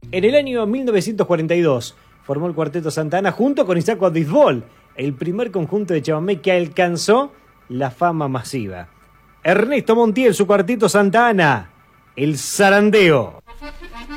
En el año 1942 formó el Cuarteto Santa Ana junto con Isaac Bisbol, el primer conjunto de chamamé que alcanzó la fama masiva. Ernesto Montiel, su Cuarteto Santa Ana, El Zarandeo.